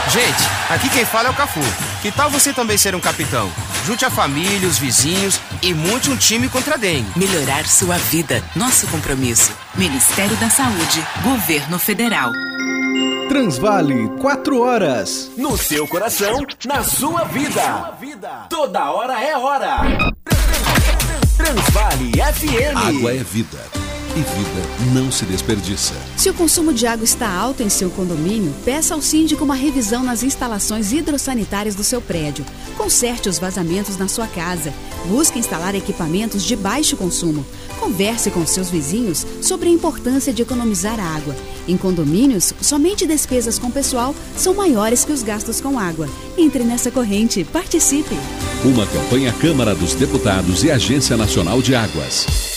Gente, aqui quem fala é o Cafu. Que tal você também ser um capitão? Junte a família, os vizinhos e monte um time contra a dengue. Melhorar sua vida, nosso compromisso. Ministério da Saúde, Governo Federal. Transvale, 4 horas. No seu coração, na sua vida. Toda hora é hora. Transvale FM. Água é vida. E vida não se desperdiça. Se o consumo de água está alto em seu condomínio, peça ao síndico uma revisão nas instalações hidrossanitárias do seu prédio. Conserte os vazamentos na sua casa. Busque instalar equipamentos de baixo consumo. Converse com seus vizinhos sobre a importância de economizar água. Em condomínios, somente despesas com pessoal são maiores que os gastos com água. Entre nessa corrente, participe. Uma campanha Câmara dos Deputados e Agência Nacional de Águas.